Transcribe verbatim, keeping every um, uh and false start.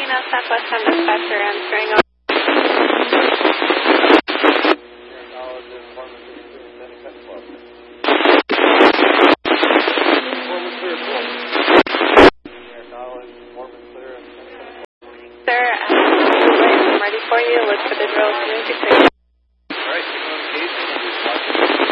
Reno Southwest on dispatcher answering over. Sir, I'm ready for you. Look for the drill. Community. All right, signal engaged.